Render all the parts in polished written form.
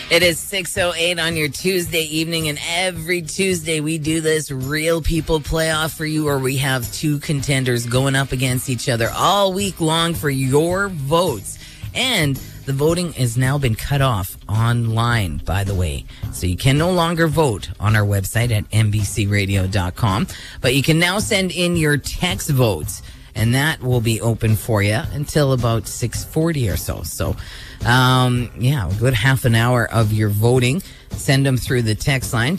It is 6:08 on your Tuesday evening, and every Tuesday we do this Real People playoff for you, where we have two contenders going up against each other all week long for your votes. And the voting has now been cut off online, by the way. So you can no longer vote on our website at nbcradio.com, but you can now send in your text votes, and that will be open for you until about 6:40 or so. So, a good half an hour of your voting. Send them through the text line,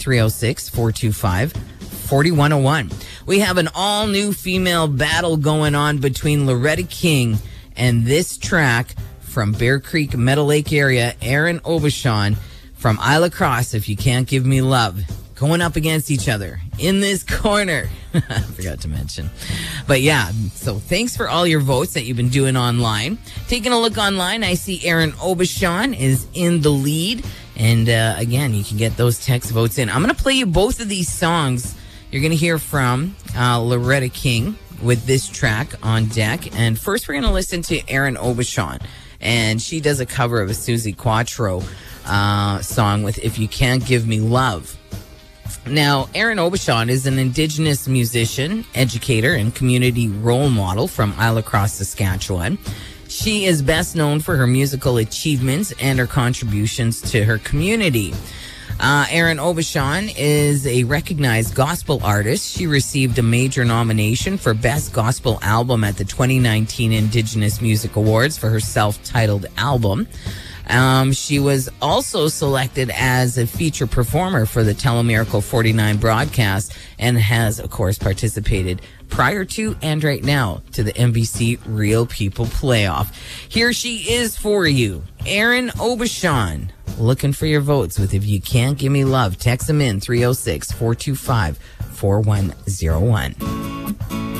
306-425-4101. We have an all-new female battle going on between Loretta King and this track from Bear Creek, Meadow Lake area, Erin Aubuchon from Isla Crosse, If You Can't Give Me Love, going up against each other in this corner. I forgot to mention. But yeah, so thanks for all your votes that you've been doing online. Taking a look online, I see Erin Aubuchon is in the lead. And again, you can get those text votes in. I'm going to play you both of these songs. You're going to hear from Loretta King with this track on deck. And first, we're going to listen to Erin Aubuchon. And she does a cover of a Suzi Quatro song with If You Can't Give Me Love. Now, Erin Aubuchon is an Indigenous musician, educator, and community role model from Isla Crosse, Saskatchewan. She is best known for her musical achievements and her contributions to her community. Erin Aubuchon is a recognized gospel artist. She received a major nomination for Best Gospel Album at the 2019 Indigenous Music Awards for her self-titled album. She was also selected as a feature performer for the Telemiracle 49 broadcast and has, of course, participated prior to and right now to the NBC Real People playoff. Here she is for you, Erin Aubuchon. Looking for your votes with If You Can't Give Me Love. Text them in, 306-425-4101.